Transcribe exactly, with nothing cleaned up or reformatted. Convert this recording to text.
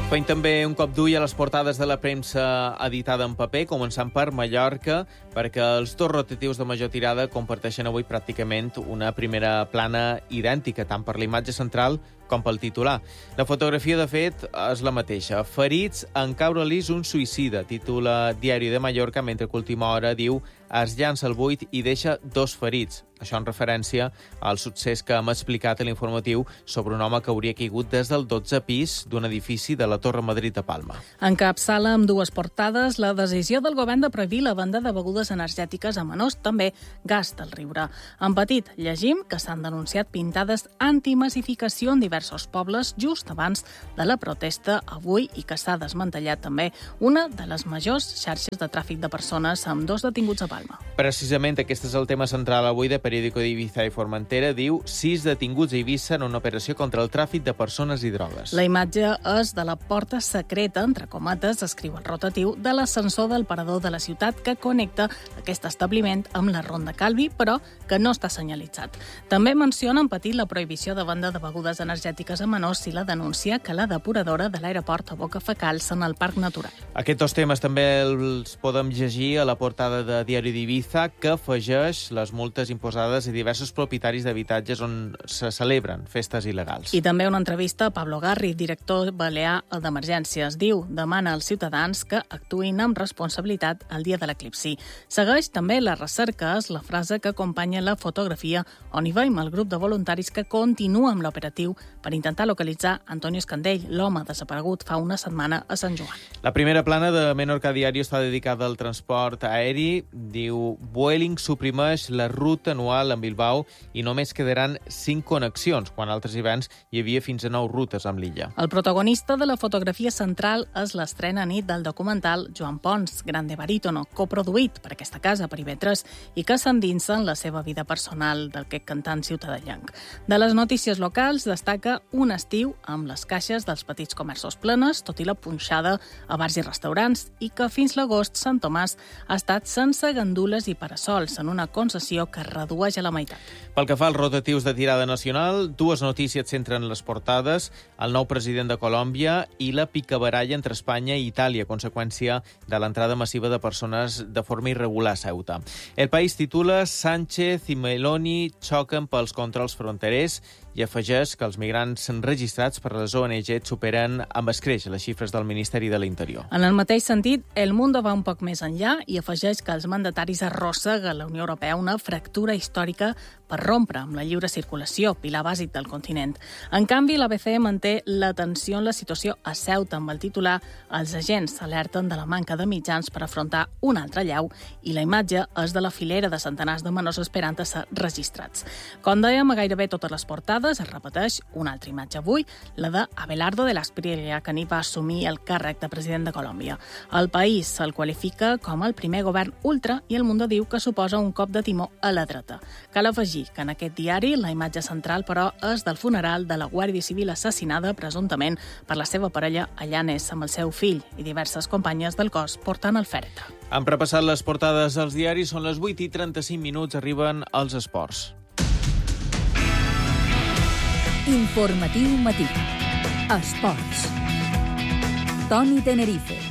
Fem també un cop d'ull a les portades de la premsa editada en paper, començant per Mallorca, perquè els dos rotatius de major tirada comparteixen avui pràcticament una primera plana idèntica, tant per l'imatge central com pel titular. La fotografia, de fet, és la mateixa. Ferits en caure a l'Is un suïcida, titula Diari de Mallorca, mentre que Última Hora diu es llança al buit i deixa dos ferits. Això en referència al succés que hem explicat a l'informatiu sobre un home que hauria caigut des del dotzè pis d'un edifici de la Torre Madrid a Palma. Encapçala amb dues portades la decisió del govern de prohibir la venda de begudes energètiques a menors, també gas del riure. En petit llegim que s'han denunciat pintades antimassificació en diversos pobles just abans de la protesta avui i que s'ha desmantellat també una de les majors xarxes de tràfic de persones amb dos detinguts a Palma. Precisament aquest és el tema central avui de Periódico de Ibiza i Formentera. Diu sis detinguts a Eivissa en una operació contra el tràfic de persones i drogues. La imatge és de la porta secreta, entre comates, escriu el rotatiu, de l'ascensor del parador de la ciutat que connecta aquest establiment amb la Ronda Calvi, però que no està senyalitzat. També menciona en petit la prohibició de venda de begudes energètiques a menors i la denúncia que la depuradora de l'aeroport aboca fecals en el Parc Natural. Aquests dos temes també els podem llegir a la portada de Diari d'Ibiza, que afegeix les multes imposades a diversos propietaris d'habitatges on se celebren festes il·legals. I també una entrevista a Pablo Garri, director balear d'Emergències. Diu, demana als ciutadans que actuïn amb responsabilitat el dia de l'eclipsi. Segueix també la recerca, és la frase que acompanya la fotografia on hi veiem el grup de voluntaris que continua amb l'operatiu per intentar localitzar Antonio Escandell, l'home desaparegut fa una setmana a Sant Joan. La primera plana de Menorca Diario està dedicada al transport aeri. Diu, Vueling suprimeix la ruta anual en Bilbao i només quedaran cinc connexions, quan altres hiverns hi havia fins a nou rutes amb l'illa. El protagonista de la fotografia central és l'estrena nit del documental Joan Pons, grande barítono, coproduït per aquesta casa, per I V tres, i que s'endinsa en la seva vida personal del que cantant ciutadellenc. De les notícies locals destaca un estiu amb les caixes dels petits comerços plenes, tot i la punxada a bars i restaurants, i que fins l'agost Sant Tomàs ha estat sense gandules i parasols en una concessió que redueix a la meitat. Pel que fa als rotatius de tirada nacional, dues notícies centren les portades: el nou president de Colòmbia i la picabaralla entre Espanya i Itàlia, conseqüència de l'entrada massiva de persones de forma irregular a Ceuta. El País titula Sánchez i Meloni xoquen pels controls fronterers i afegeix que els migrants registrats per les O N G superen amb escreix les xifres del Ministeri de l'Interior. En el mateix sentit, El Mundo va un poc més enllà i afegeix que els mandataris arrossega la Unió Europea una fractura històrica per rompre amb la lliure circulació, pilar bàsic del continent. En canvi, l'A B C manté l'atenció en la situació a Ceuta amb el titular Els agents alerten de la manca de mitjans per afrontar un altre allau i la imatge és de la filera de centenars de menors esperant a ser registrats. Com dèiem, a gairebé totes les portades es repeteix una altra imatge avui, la de Abelardo de la Espriella, que n'hi va assumir el càrrec de president de Colòmbia. El País se'l qualifica com el primer govern ultra i El Mundo diu que suposa un cop de timó a la dreta. Cal afegir que en aquest diari la imatge central, però, és del funeral de la Guàrdia Civil assassinada presumptament per la seva parella a Llanes amb el seu fill i diverses companyes del cos portant el fèretre. Han repassat les portades als diaris, són les vuit i trenta-cinc minuts, arriben els esports. Informatiu matí. Esports. Toni Tenerife.